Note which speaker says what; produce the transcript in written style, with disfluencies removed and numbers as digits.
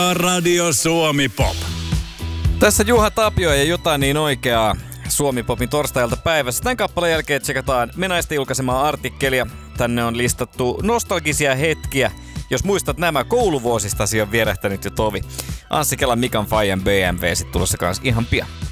Speaker 1: Radio Suomi Pop.
Speaker 2: Tässä Juha Tapio ja jotain niin oikeaa Suomi Popin torstailta päivässä. Tämän kappaleen jälkeen tsekataan Menaisten julkaisemaa artikkelia. Tänne on listattu nostalgisia hetkiä. Jos muistat nämä, kouluvuosistasi on vierähtänyt jo tovi. Anssi Kelan, Mikan Fajan BMW sit tulossa kans ihan pian.